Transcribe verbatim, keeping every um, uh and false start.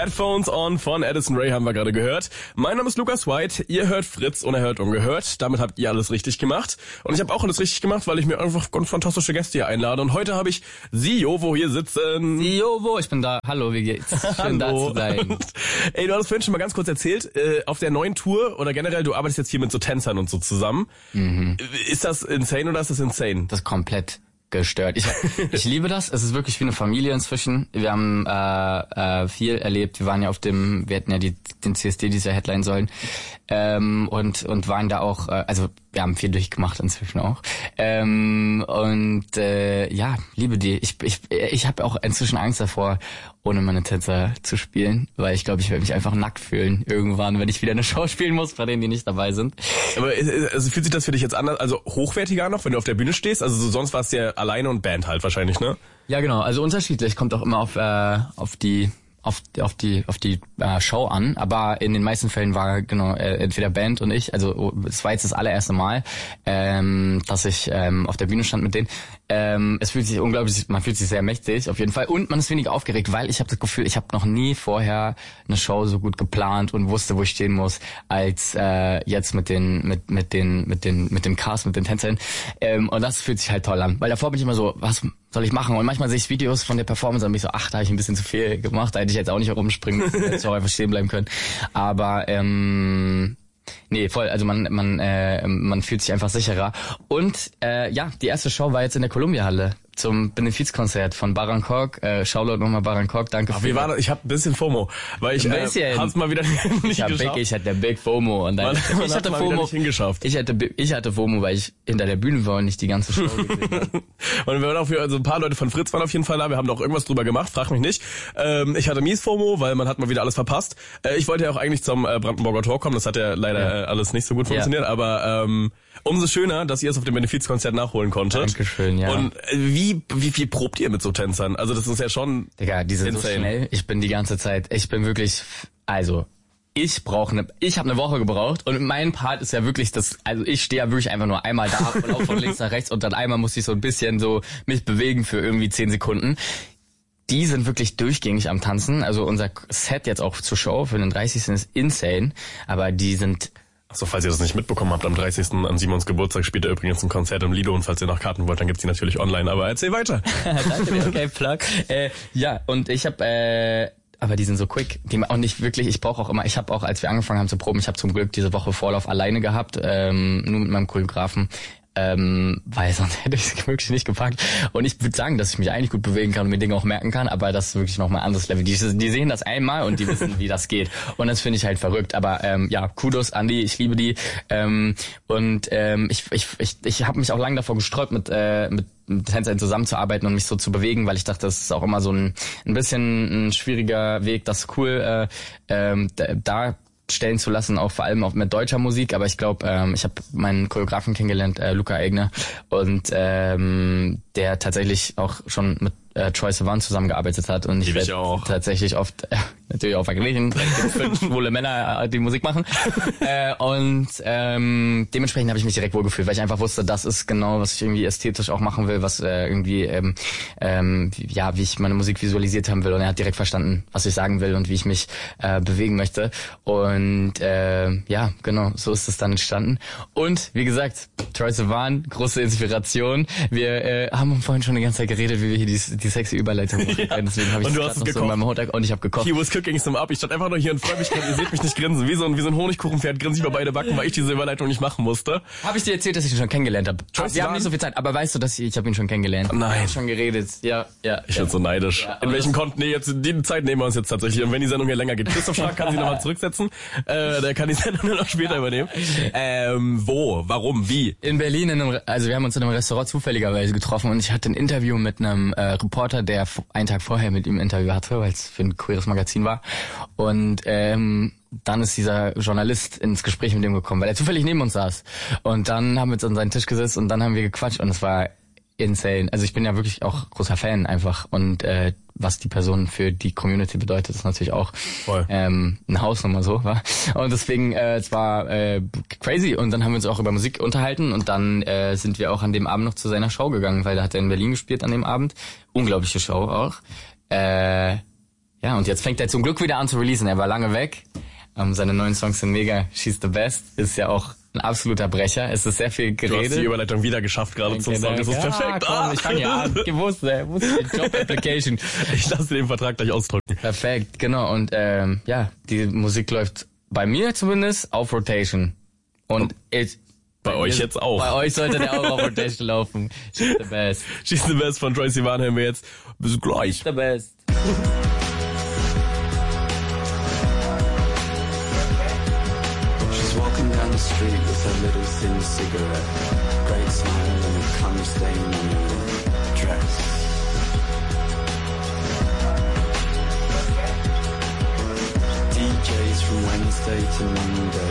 Headphones on von Addison Rae haben wir gerade gehört. Mein Name ist Lukas White, ihr hört Fritz und hört Ungehört. Damit habt ihr alles richtig gemacht. Und ich habe auch alles richtig gemacht, weil ich mir einfach ganz fantastische Gäste hier einlade. Und heute habe ich Siovo hier sitzen. Siovo, ich bin da. Hallo, wie geht's? Schön da zu sein. Ey, du hast vorhin schon mal ganz kurz erzählt, äh, auf der neuen Tour oder generell, du arbeitest jetzt hier mit so Tänzern und so zusammen. Mhm. Ist das insane oder ist das insane? Das ist komplett gestört. Ich, ich liebe das. Es ist wirklich wie eine Familie inzwischen. Wir haben äh, äh, viel erlebt. Wir waren ja auf dem, wir hätten ja die, den C S D dieses Jahr Headline sollen ähm, und und waren da auch, äh, also wir haben viel durchgemacht inzwischen auch. Ähm, und äh, ja, liebe die. Ich ich ich habe auch inzwischen Angst davor, ohne meine Tänzer zu spielen, weil ich glaube, ich werde mich einfach nackt fühlen irgendwann, wenn ich wieder eine Show spielen muss, bei denen die nicht dabei sind. Aber also fühlt sich das für dich jetzt anders, also hochwertiger noch, wenn du auf der Bühne stehst? Also so, sonst warst du ja alleine und Band halt wahrscheinlich, ne? Ja, genau. Also unterschiedlich. Kommt auch immer auf äh, auf die auf auf die auf die äh, Show an, aber in den meisten Fällen war genau äh, entweder Band und ich, also es war jetzt das allererste Mal, ähm, dass ich ähm, auf der Bühne stand mit denen. Ähm, es fühlt sich unglaublich, man fühlt sich sehr mächtig auf jeden Fall und man ist weniger aufgeregt, weil ich habe das Gefühl, ich habe noch nie vorher eine Show so gut geplant und wusste, wo ich stehen muss, als äh, jetzt mit den mit mit den mit den mit dem Cast, mit den Tänzern. Ähm, und das fühlt sich halt toll an, weil davor bin ich immer so, was soll ich machen? Und manchmal sehe ich Videos von der Performance und bin ich so, ach, da habe ich ein bisschen zu viel gemacht, da hätte ich jetzt auch nicht rumspringen müssen, hätte ich auch einfach stehen bleiben können. Aber ähm, nee, voll, also man man äh, man fühlt sich einfach sicherer. Und äh, ja, die erste Show war jetzt in der Columbia-Halle zum Benefizkonzert von Barankok. Äh, Shoutout nochmal Barankok, danke. Ach, wie war das? Ich habe ein bisschen FOMO, weil ich äh, hab's mal wieder nicht ja, geschafft. Big, ich hatte Big FOMO und dann man, man ich hatte mal FOMO. Nicht hingeschafft. Ich hatte ich hatte FOMO, weil ich hinter der Bühne war und nicht die ganze Show gesehen habe. Und wir waren auch, also ein paar Leute von Fritz waren auf jeden Fall da. Wir haben da auch irgendwas drüber gemacht, frag mich nicht. Ähm, ich hatte mies FOMO, weil man hat mal wieder alles verpasst. Äh, ich wollte ja auch eigentlich zum äh, Brandenburger Tor kommen. Das hat ja leider ja. Äh, alles nicht so gut funktioniert. Ja. Aber ähm, umso schöner, dass ihr es auf dem Benefizkonzert nachholen konntet. Dankeschön, ja. Und äh, wie wie viel probt ihr mit so Tänzern? Also das ist ja schon Digga, die sind insane. So schnell. Ich bin die ganze Zeit, ich bin wirklich, also ich brauche eine, ich habe eine Woche gebraucht und mein Part ist ja wirklich das, also ich stehe ja wirklich einfach nur einmal da und laufe von links nach rechts und dann einmal muss ich so ein bisschen so mich bewegen für irgendwie zehn Sekunden. Die sind wirklich durchgängig am Tanzen. Also unser Set jetzt auch zur Show für den dreißigsten ist insane, aber die sind... Achso, falls ihr das nicht mitbekommen habt, am dreißigsten an Simons Geburtstag spielt er übrigens ein Konzert im Lido und falls ihr noch Karten wollt, dann gibt's die natürlich online, aber erzähl weiter. Danke dir, okay, Plug. Äh, ja, und ich habe... Äh, aber die sind so quick, die auch nicht wirklich, ich brauche auch immer, ich habe auch, als wir angefangen haben zu proben, ich habe zum Glück diese Woche Vorlauf alleine gehabt, ähm, nur mit meinem Choreografen, ähm, weil sonst hätte ich es wirklich nicht gepackt. Und ich würde sagen, dass ich mich eigentlich gut bewegen kann und mir Dinge auch merken kann, aber das ist wirklich nochmal ein anderes Level. Die, die sehen das einmal und die wissen, wie das geht. Und das finde ich halt verrückt. Aber ähm, ja, Kudos an die, ich liebe die. Ähm, und ähm, ich ich ich, ich habe mich auch lange davor gesträubt, mit äh, mit mit Tänzern zusammenzuarbeiten und mich so zu bewegen, weil ich dachte, das ist auch immer so ein ein bisschen ein schwieriger Weg, das ist cool äh, ähm, da stellen zu lassen, auch vor allem auch mit deutscher Musik, aber ich glaube, ähm, ich habe meinen Choreografen kennengelernt, äh, Luca Egner, und ähm, der tatsächlich auch schon mit äh, Troye Sivan zusammengearbeitet hat und ich werde tatsächlich oft äh, natürlich auch verglichen, fünf schwule Männer, äh, die Musik machen äh, und ähm, dementsprechend habe ich mich direkt wohlgefühlt, weil ich einfach wusste, das ist genau, was ich irgendwie ästhetisch auch machen will, was äh, irgendwie ähm, ähm, ja, wie ich meine Musik visualisiert haben will, und er hat direkt verstanden, was ich sagen will und wie ich mich äh, bewegen möchte, und äh, ja, genau, so ist es dann entstanden. Und wie gesagt, Troye Sivan, große Inspiration. Wir äh, haben vorhin schon die ganze Zeit geredet, wie wir hier die, die sexy Überleitung machen können. Ja. Deswegen habe ich das noch so in meinem Hottag und ich habe gekocht. He was cooking some up. Ich stand einfach nur hier und freue mich, ihr seht mich nicht grinsen. Wie so ein, wie so ein Honigkuchenpferd grinse ich über beide Backen, weil ich diese Überleitung nicht machen musste. Habe ich dir erzählt, dass ich ihn schon kennengelernt habe? Wir haben nicht so viel Zeit, aber weißt du, dass ich, ich habe ihn schon kennengelernt? Nein. Ich habe schon geredet. Ja, ja. Ich ja. bin so neidisch. Ja, in welchen Konten? Nee, jetzt die Zeit nehmen wir uns jetzt tatsächlich. Und wenn die Sendung hier länger geht, Christoph Stark kann sie nochmal zurücksetzen. Äh, der kann die Sendung noch später übernehmen. Ähm, wo? Warum? Wie? In Berlin, in einem, also wir haben uns in einem Restaurant zufälligerweise getroffen und ich hatte ein Interview mit einem äh, Reporter, der einen Tag vorher mit ihm ein Interview hatte, weil es für ein queeres Magazin war. Und ähm, dann ist dieser Journalist ins Gespräch mit ihm gekommen, weil er zufällig neben uns saß. Und dann haben wir uns an seinen Tisch gesetzt und dann haben wir gequatscht und es war insane. Also ich bin ja wirklich auch großer Fan einfach, und äh, was die Person für die Community bedeutet, ist natürlich auch ähm, eine Hausnummer so, wa? Und deswegen, äh, es war äh, crazy, und dann haben wir uns auch über Musik unterhalten und dann äh, sind wir auch an dem Abend noch zu seiner Show gegangen, weil da hat er in Berlin gespielt an dem Abend. Unglaubliche Show auch. Äh, ja, ja, und jetzt fängt er zum Glück wieder an zu releasen. Er war lange weg. Ähm, seine neuen Songs sind mega. She's the Best ist ja auch ein absoluter Brecher. Es ist sehr viel Geredet. Du hast die Überleitung wieder geschafft gerade zum Song. Das ist ja, perfekt. Komm, ah. Ich fange ja an. Gewusst, ey. Wusste, Job Application. Ich lasse den Vertrag gleich ausdrücken. Perfekt, genau. Und ähm, ja, die Musik läuft bei mir zumindest auf Rotation. Und ich, bei, bei euch jetzt auch. Bei euch sollte der auch auf Rotation laufen. She's the Best. She's the Best von Troye Sivan hören wir jetzt. Bis gleich. She's the Best. Walking down the street with her little thin cigarette, great smile and a cum stain on her dress. D Js from Wednesday to Monday.